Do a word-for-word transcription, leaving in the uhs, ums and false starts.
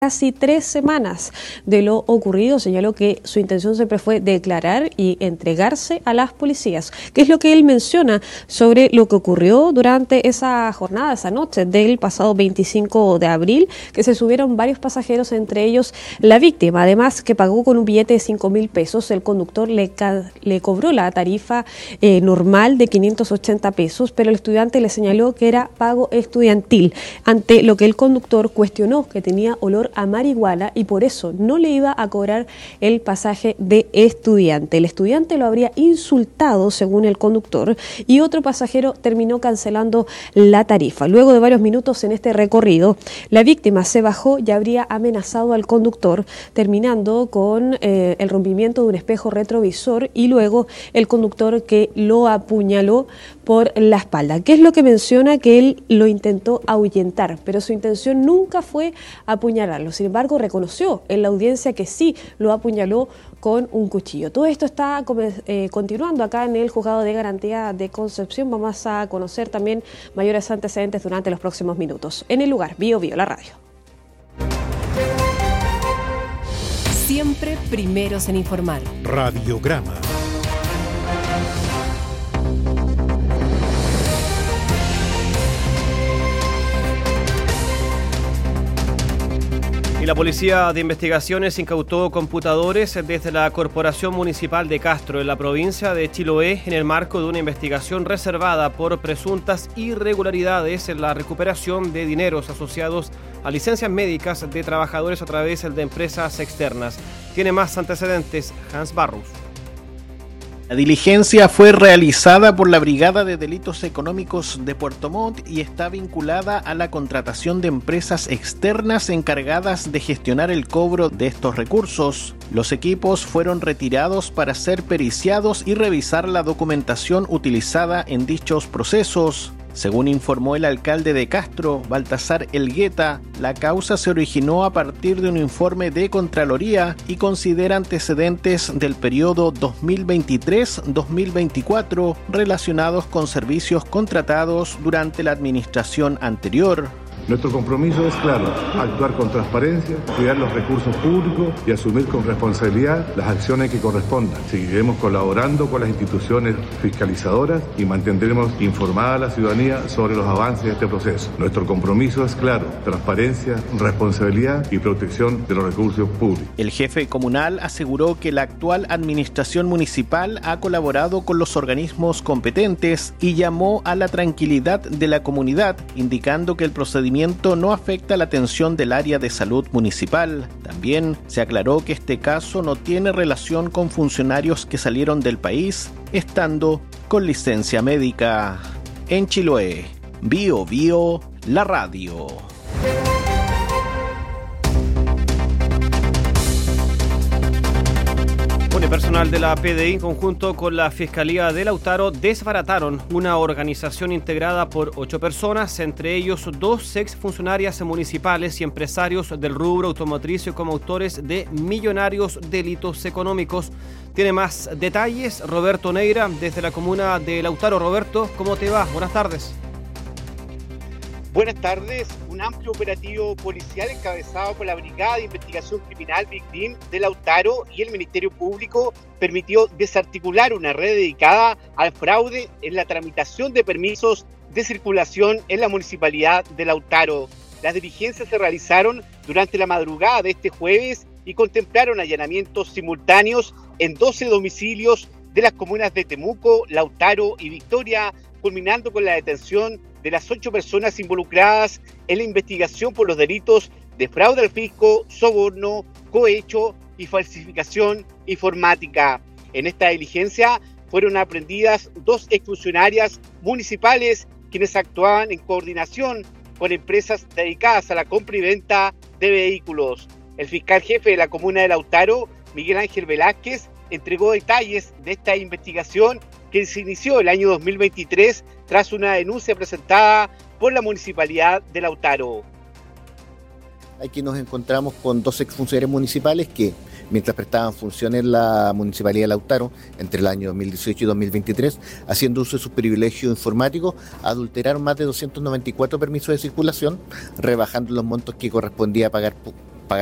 casi tres semanas de lo ocurrido. Señaló que su intención siempre fue declarar y entregarse a las policías, que es lo que él menciona sobre lo que ocurrió durante esa jornada, esa noche del pasado veinticinco de abril, que se subieron varios pasajeros, entre ellos la víctima, además que pagó con un billete de cinco mil pesos. El conductor le, le cobró la tarifa eh, normal de quinientos ochenta pesos, pero el estudiante le señaló que era pago estudiantil, ante lo que el conductor cuestionó que tenía olor a marihuana y por eso no le iba a cobrar el pasaje de estudiante. El estudiante lo habría insultado, según el conductor, y otro pasajero terminó cancelando la tarifa. Luego de varios minutos en este recorrido, la víctima se bajó y habría amenazado al conductor, terminando con eh, el rompimiento de un espejo retrovisor y luego el conductor que lo apuñaló por la espalda. ¿Qué es lo que menciona? Que él lo intentó ahuyentar, pero su intención nunca fue apuñalarlo. Sin embargo, reconoció en la audiencia que sí lo apuñaló con un cuchillo. Todo esto está eh, continuando acá en el Juzgado de Garantía de Concepción. Vamos a conocer también mayores antecedentes durante los próximos minutos. En el lugar, Bio Bio, la radio. Siempre primeros en informar. Radiograma. Y la Policía de Investigaciones incautó computadores desde la Corporación Municipal de Castro, en la provincia de Chiloé, en el marco de una investigación reservada por presuntas irregularidades en la recuperación de dineros asociados a licencias médicas de trabajadores a través de empresas externas. Tiene más antecedentes Hans Barrus. La diligencia fue realizada por la Brigada de Delitos Económicos de Puerto Montt y está vinculada a la contratación de empresas externas encargadas de gestionar el cobro de estos recursos. Los equipos fueron retirados para ser periciados y revisar la documentación utilizada en dichos procesos. Según informó el alcalde de Castro, Baltasar Elgueta, la causa se originó a partir de un informe de Contraloría y considera antecedentes del periodo dos mil veintitrés a dos mil veinticuatro relacionados con servicios contratados durante la administración anterior. Nuestro compromiso es claro: actuar con transparencia, cuidar los recursos públicos y asumir con responsabilidad las acciones que correspondan. Seguiremos colaborando con las instituciones fiscalizadoras y mantendremos informada a la ciudadanía sobre los avances de este proceso. Nuestro compromiso es claro: transparencia, responsabilidad y protección de los recursos públicos. El jefe comunal aseguró que la actual administración municipal ha colaborado con los organismos competentes y llamó a la tranquilidad de la comunidad, indicando que el procedimiento no afecta la atención del área de salud municipal. También se aclaró que este caso no tiene relación con funcionarios que salieron del país estando con licencia médica. En Chiloé, Bio Bio, la radio. El personal de la P D I, en conjunto con la Fiscalía de Lautaro, desbarataron una organización integrada por ocho personas, entre ellos dos exfuncionarias municipales y empresarios del rubro automotriz como autores de millonarios delitos económicos. Tiene más detalles Roberto Neira, desde la comuna de Lautaro. Roberto, ¿cómo te va? Buenas tardes. Buenas tardes. Un amplio operativo policial encabezado por la Brigada de Investigación Criminal Victim de Lautaro y el Ministerio Público permitió desarticular una red dedicada al fraude en la tramitación de permisos de circulación en la Municipalidad de Lautaro. Las diligencias se realizaron durante la madrugada de este jueves y contemplaron allanamientos simultáneos en doce domicilios de las comunas de Temuco, Lautaro y Victoria, culminando con la detención de las ocho personas involucradas en la investigación por los delitos de fraude al fisco, soborno, cohecho y falsificación informática. En esta diligencia fueron aprehendidas dos exfuncionarias municipales quienes actuaban en coordinación con empresas dedicadas a la compra y venta de vehículos. El fiscal jefe de la comuna de Lautaro, Miguel Ángel Velázquez, entregó detalles de esta investigación que se inició el año dos mil veintitrés tras una denuncia presentada por la Municipalidad de Lautaro. Aquí nos encontramos con dos exfuncionarios municipales que, mientras prestaban funciones en la Municipalidad de Lautaro entre el año dos mil dieciocho y dos mil veintitrés, haciendo uso de sus privilegios informáticos, adulteraron más de doscientos noventa y cuatro permisos de circulación, rebajando los montos que correspondía pagar